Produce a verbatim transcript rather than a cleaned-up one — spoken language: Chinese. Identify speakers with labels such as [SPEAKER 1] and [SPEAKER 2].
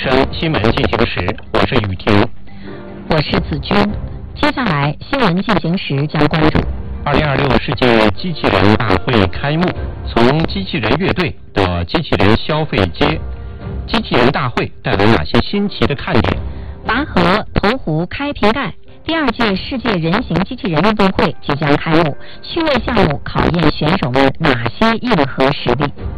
[SPEAKER 1] 生新闻进行时，我是雨婷，
[SPEAKER 2] 我是子君。接下来新闻进行时将关注
[SPEAKER 1] 二零二六世界机器人大会开幕，从机器人乐队到机器人消费街，机器人大会带来哪些新奇的看点？
[SPEAKER 2] 拔河、投壶、开瓶盖。第二届世界人形机器人运动会即将开幕，趣味项目考验选手们哪些硬核实力？